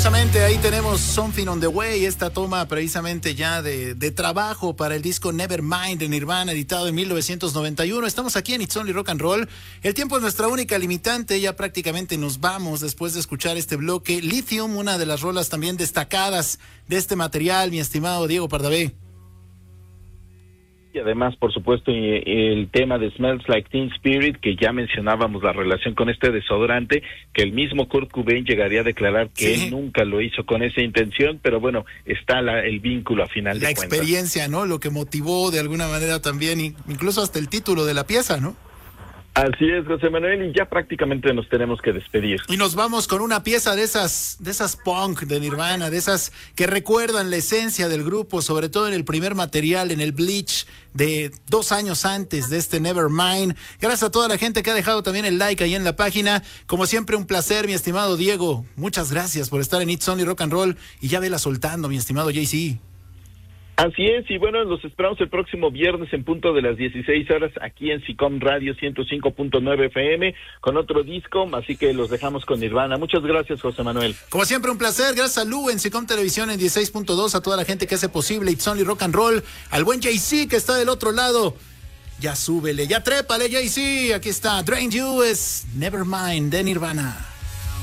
Curiosamente, ahí tenemos Something on the Way, esta toma precisamente ya de trabajo para el disco Nevermind de Nirvana, editado en 1991. Estamos aquí en It's Only Rock and Roll. El tiempo es nuestra única limitante, ya prácticamente nos vamos después de escuchar este bloque. Lithium, una de las rolas también destacadas de este material, mi estimado Diego Pardavé. Y además, por supuesto, el tema de Smells Like Teen Spirit, que ya mencionábamos la relación con este desodorante, que el mismo Kurt Cobain llegaría a declarar que él nunca lo hizo con esa intención, pero bueno, está el vínculo a final de cuentas. La experiencia, ¿no? Lo que motivó de alguna manera también, incluso hasta el título de la pieza, ¿no? Así es, José Manuel, y ya prácticamente nos tenemos que despedir. Y nos vamos con una pieza de esas punk de Nirvana, de esas que recuerdan la esencia del grupo, sobre todo en el primer material, en el Bleach de 2 años antes de este Nevermind. Gracias a toda la gente que ha dejado también el like ahí en la página. Como siempre, un placer, mi estimado Diego. Muchas gracias por estar en It's Only Rock and Roll. Y ya vela soltando, mi estimado JC. Así es, y bueno, los esperamos el próximo viernes en punto de las 16 horas aquí en SICOM Radio 105.9 FM con otro disco, así que los dejamos con Nirvana. Muchas gracias, José Manuel. Como siempre, un placer. Gracias a Lu en SICOM Televisión en 16.2, a toda la gente que hace posible It's Only Rock and Roll, al buen JC que está del otro lado. Ya súbele, ya trépale, JC. Aquí está Drain You es Nevermind de Nirvana.